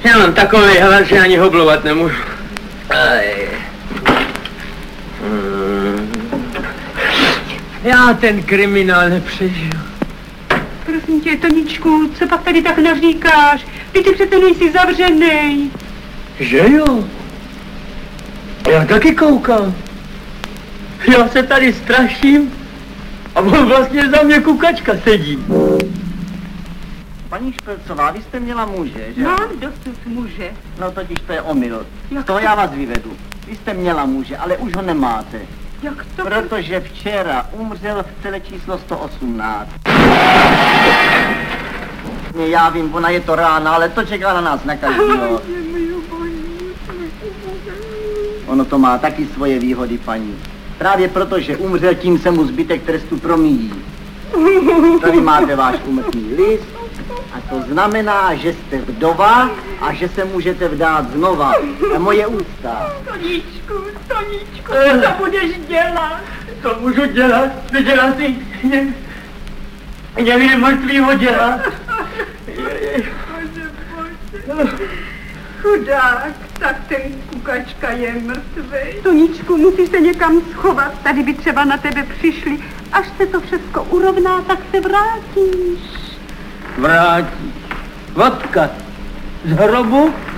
Já mám takový hlas, že ani hoblovat nemůžu. Já ten kriminál nepřežiju. Prosím tě, Toničku, co pak tady tak naříkáš? Ty přece nejsi zavřenej. Že jo? Já taky koukám. Já se tady straším a on vlastně za mě kukačka sedí. Paní Špercová, vy jste měla muže, že? Mám dosud muže. No totiž to je omyl. Jak To to? já vás vyvedu. Vy jste měla muže, ale už ho nemáte. Jak to? Protože včera umřel v celé číslo 118. Já vím, ona je to rána, ale to čeká na nás na každého. Ono to má taky svoje výhody, paní. Právě proto, že umřel, tím se mu zbytek trestu promíjí. Tady máte váš úmrtný list a to znamená, že jste vdova a že se můžete vdát znova. A moje úcta. Toničku, co budeš dělat? To můžu dělat, nedělá si mě mrtvýho dělat. Chudák, tak ten kukačka je mrtvej. Toničku, musíš se někam schovat, tady by třeba na tebe přišli. Až se to všechno urovná, tak se vrátíš. Vrátíš. Odkud? Z hrobu?